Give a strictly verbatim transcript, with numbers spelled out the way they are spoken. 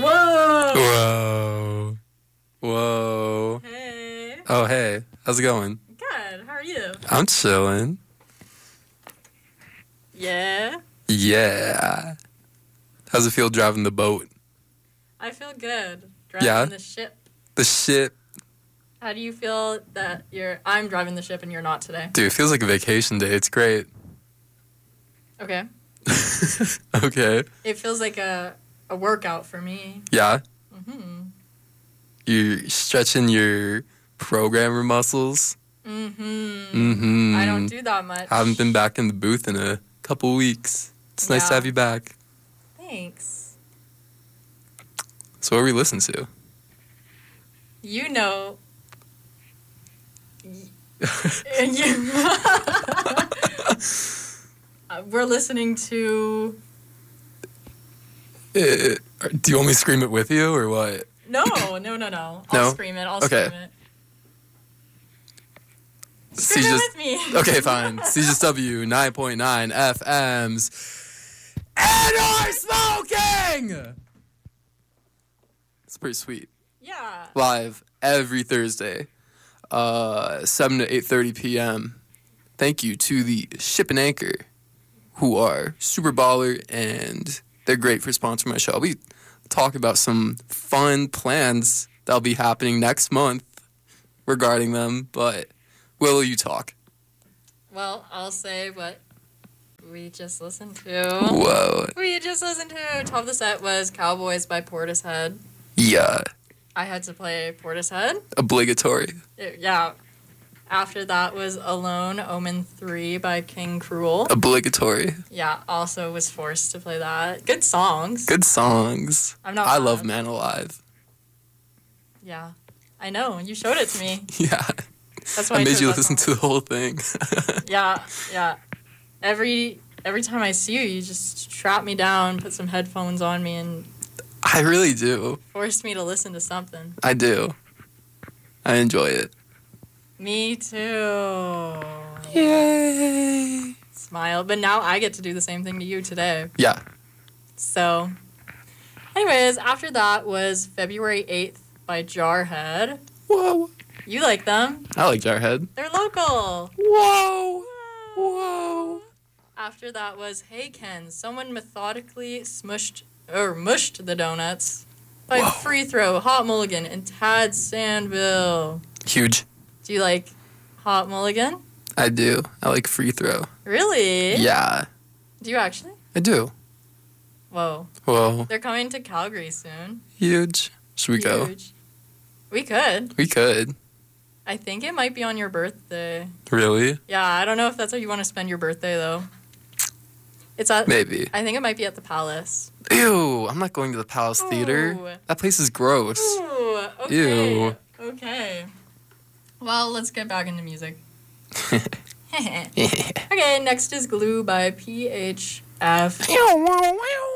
Whoa! Whoa. Whoa. Hey. Oh, hey. How's it going? Good. How are you? I'm chilling. Yeah. Yeah. How's it feel driving the boat? I feel good. Driving Yeah? the ship. The ship. How do you feel that you're... I'm driving the ship and you're not today? Dude, it feels like a vacation day. It's great. Okay. Okay. It feels like a, a workout for me. Yeah? Mm-hmm. You're stretching your programmer muscles. Mm-hmm. Mm-hmm. I don't do that much. Haven't been back in the booth in a couple weeks. It's nice to Yeah. have you back. Thanks. So what are we listening to? You know... And you... Uh, we're listening to... Uh, do you want me to scream it with you or what? No, no, no, no. I'll No? scream it. I'll Okay. scream it. Scream C it just, with me. okay, fine. C Just W nine point nine F M's And are smoking! It's pretty sweet. Yeah. Live every Thursday, uh, seven to eight thirty p.m. Thank you to the Ship and Anchor, who are super baller, and they're great for sponsoring my show. We talk about some fun plans that'll be happening next month regarding them, but will you talk? Well, I'll say what we just listened to. Whoa. We just listened to. Top of the set was Cowboys by Portishead. Yeah. I had to play Portishead. Obligatory. It- yeah. After that was Alone, Omen three by King Cruel. Obligatory. Yeah, also was forced to play that. Good songs. Good songs. I'm not I mad. love Man Alive. Yeah. I know. You showed it to me. Yeah. That's why I, I made chose you that listen song. to the whole thing. Yeah, yeah. Every every time I see you, you just strap me down, put some headphones on me, and I really do. force me to listen to something. I do. I enjoy it. Me too. Yay. Smile. But now I get to do the same thing to you today. Yeah. So, anyways, after that was February eighth by Jarhead. Whoa. You like them. I like Jarhead. They're local. Whoa. Whoa. After that was Hey Ken. Someone methodically smushed or mushed the donuts by Whoa. Free Throw, Hot Mulligan, and Tad Sandville. Huge. Do you like Hot Mulligan? I do. I like Free Throw. Really? Yeah. Do you actually? I do. Whoa. Whoa. They're coming to Calgary soon. Huge. Should we go? Huge. We could. We could. I think it might be on your birthday. Really? Yeah, I don't know if that's how you want to spend your birthday, though. It's at... Maybe. I think it might be at the Palace. Ew. I'm not going to the Palace Theater. Ooh. That place is gross. Ooh, okay. Ew. Okay. Well, let's get back into music. Okay, next is Glue by P H F.